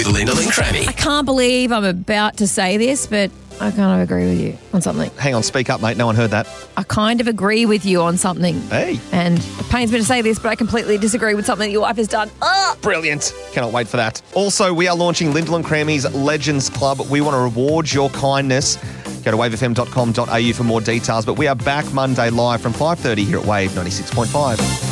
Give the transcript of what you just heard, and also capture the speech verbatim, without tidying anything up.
With Lyndall and Crammy. I can't believe I'm about to say this, but I kind of agree with you on something. Hang on, speak up, mate. No one heard that. I kind of agree with you on something. Hey. And it pains me to say this, but I completely disagree with something that your wife has done. Oh! Brilliant. Cannot wait for that. Also, we are launching Lyndall and Crammy's Legends Club. We want to reward your kindness. Go to wave f m dot com dot a u for more details. But we are back Monday live from five thirty here at Wave ninety-six point five.